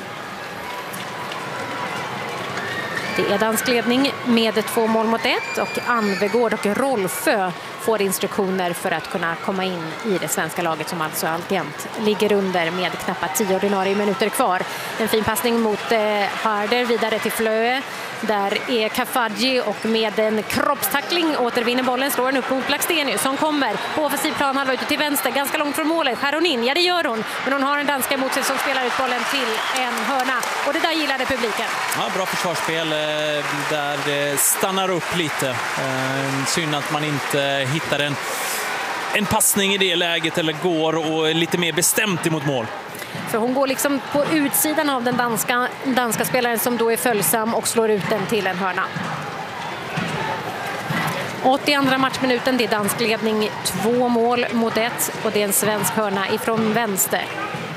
Det är dansk ledning med 2-1 och Anvegård och Rolfö får instruktioner för att kunna komma in i det svenska laget som alltså alltjämt ligger under med knappt 10 ordinarie minuter kvar. En fin passning mot Harder vidare till Flöe. Där är Kafadji och med en kroppstackling återvinner bollen, slår den upp mot Blackstenius som kommer på offensiv planhalva ute till vänster, ganska långt från målet. Skär hon in? Ja, det gör hon. Men hon har en danska emot sig som spelar ut bollen till en hörna. Och det där gillade publiken. Ja, bra försvarsspel där det stannar upp lite. Synd att man inte hittar en passning i det läget eller går och lite mer bestämt emot mål. För hon går liksom på utsidan av den danska spelaren som då är följsam och slår ut den till en hörna. 82 matchminuten, det är dansk ledning 2-1 och det är en svensk hörna ifrån vänster.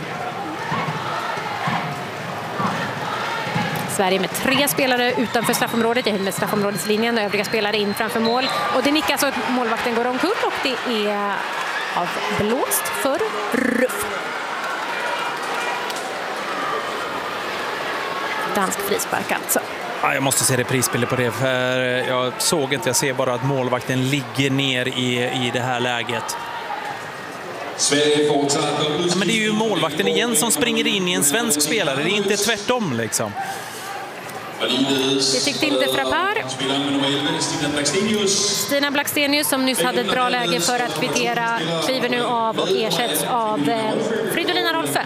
Sverige med 3 spelare utanför straffområdet, med straffområdeslinjen, övriga spelare in framför mål. Och det nickas så att målvakten går omkull och det är avblåst för ruff. Dansk frispark alltså. Ja, jag måste se reprisbilder på det för jag såg inte, jag ser bara att målvakten ligger ner i det här läget. Ja, men det är ju målvakten igen som springer in i en svensk spelare, det är inte tvärtom liksom. Det tyckte inte Frappar. Stina Blackstenius som nyss hade ett bra läge för att kvittera kliver nu av och ersätts av Fridolina Rolfö.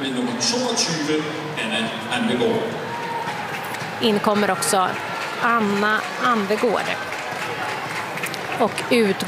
In kommer också Anna Anvegård. Och ut